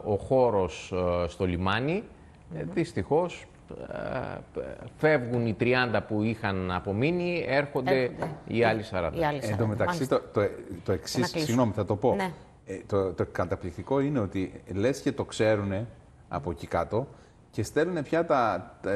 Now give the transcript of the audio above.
ο χώρος στο λιμάνι. Δυστυχώς φεύγουν οι 30 που είχαν απομείνει, έρχονται οι άλλοι 40. Εν τω μεταξύ, το εξής, συγγνώμη, θα το πω. Ναι. Το καταπληκτικό είναι ότι λες και το ξέρουν από εκεί κάτω και στέλνουν πια